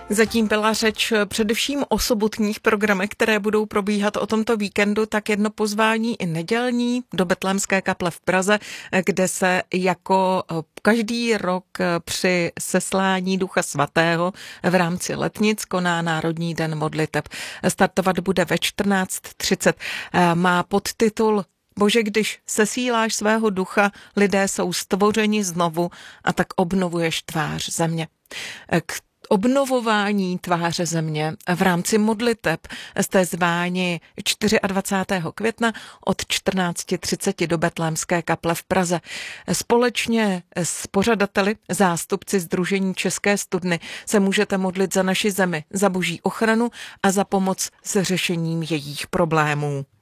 Zatím byla řeč především o sobotních programech, které budou probíhat o tomto víkendu, tak jedno pozvání i nedělní do Betlémské kaple v Praze, kde se jako každý rok při seslání Ducha Svatého v rámci letnic koná Národní den modliteb. Startovat bude ve 14:30. Má podtitul Bože, když sesíláš svého ducha, lidé jsou stvořeni znovu a tak obnovuješ tvář země. K obnovování tváře země v rámci modliteb jste zváni 24. května od 14:30 do Betlémské kaple v Praze. Společně s pořadateli, zástupci Sdružení České studny, se můžete modlit za naši zemi, za boží ochranu a za pomoc s řešením jejích problémů.